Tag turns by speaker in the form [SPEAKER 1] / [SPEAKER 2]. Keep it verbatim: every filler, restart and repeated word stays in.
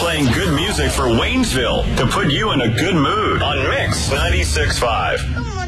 [SPEAKER 1] playing good music for Waynesville to put you in a good mood on Mix ninety-six point five.